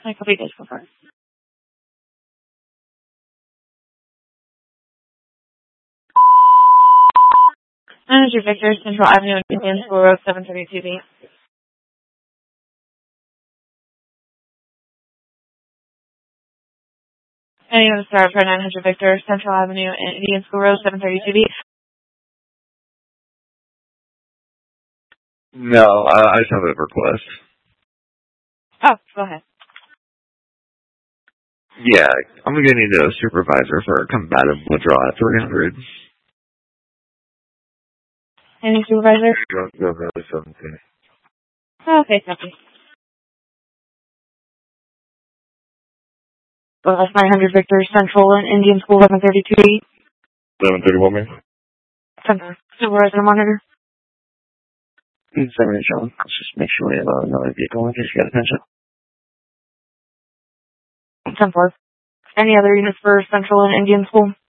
I copy this for first. Manager Victor, Central Avenue, Indian School Road, 732B. Any of the start for 900 Victor, Central Avenue, Indian School Road, 732B. No, I just have a request. Oh, go ahead. Yeah, I'm gonna need a supervisor for combative withdrawal at 300. Any supervisor? Go really 17. Oh, okay, copy. Well, that's 900 Victor, Central and Indian School, 1132B. 1131, man. Center. Supervisor monitor. 7 John. Let's just make sure we have another vehicle in case you got attention. 10-4. Any other units for Central and Indian School?